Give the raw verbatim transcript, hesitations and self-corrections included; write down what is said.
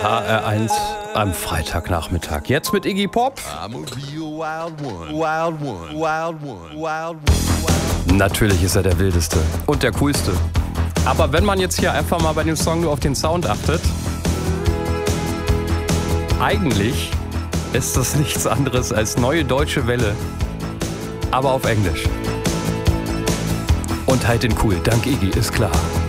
H R eins am Freitagnachmittag. Jetzt mit Iggy Pop. Natürlich ist er der wildeste und der coolste. Aber wenn man jetzt hier einfach mal bei dem Song nur auf den Sound achtet, eigentlich ist das nichts anderes als Neue Deutsche Welle, aber auf Englisch. Und halt den cool, dank Iggy, ist klar.